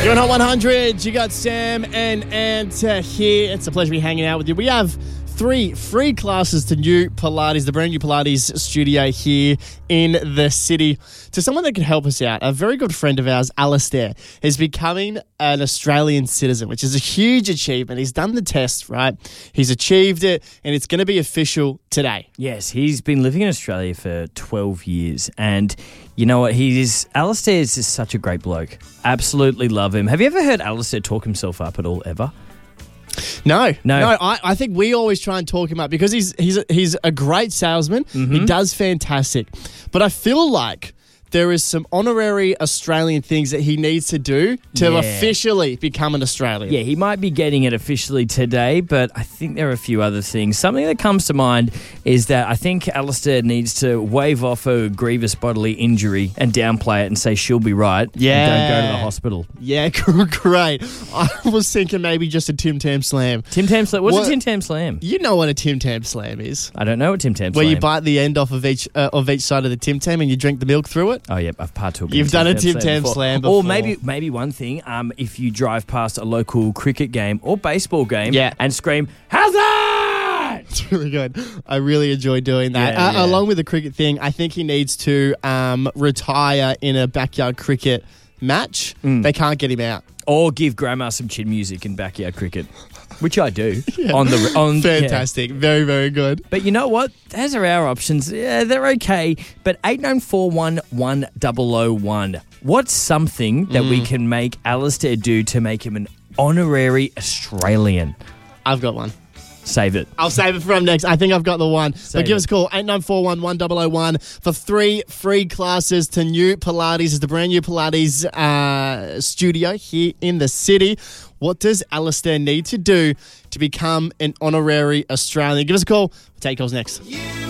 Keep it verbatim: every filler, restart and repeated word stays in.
You're on Hot one hundred. You got Sam and Ant uh, here. It's a pleasure to be hanging out with you. We have three free classes to new Pilates, the brand new Pilates studio here in the city. To someone that can help us out, a very good friend of ours, Alistair, is becoming an Australian citizen, which is a huge achievement. He's done the test, right? He's achieved it, and it's going to be official today. Yes, he's been living in Australia for twelve years, and you know what? He is Alistair is just such a great bloke. Absolutely love him. Have you ever heard Alistair talk himself up at all, ever? No, No. no. I, I think we always try and talk him up because he's he's a, he's a great salesman. Mm-hmm. He does fantastic, but I feel like there is some honorary Australian things that he needs to do to Yeah. officially become an Australian. Yeah, he might be getting it officially today, but I think there are a few other things. Something that comes to mind is that I think Alistair needs to wave off a grievous bodily injury and downplay it and say she'll be right. Yeah. And don't go to the hospital. Yeah, great. I was thinking maybe just a Tim Tam Slam. Tim Tam Slam. What's What- a Tim Tam Slam? You know what a Tim Tam Slam is? I don't know what Tim Tam Where Slam. you bite the end off of each uh, of each side of the Tim Tam and you drink the milk through it. Oh, yep, I've partook. in You've done a Tim Tam before. Slam Or before. maybe maybe one thing, um, if you drive past a local cricket game or baseball game Yeah. and scream, Hazard! It's really good. I really enjoy doing that. Yeah, uh, yeah. Along with the cricket thing, I think he needs to um, retire in a backyard cricket match. Mm. They can't get him out. Or give grandma some chin music in backyard cricket, which I do. on the on yeah. Fantastic. Very, very good. But you know what? Those are our options. Yeah, they're okay. But eight nine four one one zero zero one. What's something that Mm. we can make Alistair do to make him an honorary Australian? I've got one. Save it. I'll save it from next. I think I've got the one. Save but give it. us a call, eight nine four one one zero zero one for three free classes to new Pilates. It's the brand new Pilates uh, studio here in the city. What does Alistair need to do to become an honorary Australian? Give us a call. We'll take calls next.